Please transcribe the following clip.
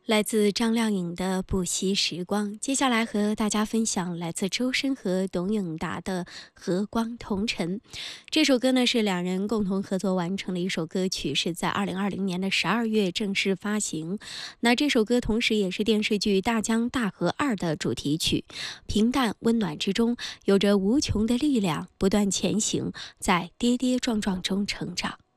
来自张靓颖的《不息时光》，接下来和大家分享来自周深和董永达的《和光同尘》。这首歌呢是两人共同合作完成的一首歌曲，是在2020年的12月正式发行。那这首歌同时也是电视剧《大江大河2》的主题曲，平淡温暖之中有着无穷的力量，不断前行，在跌跌撞撞中成长。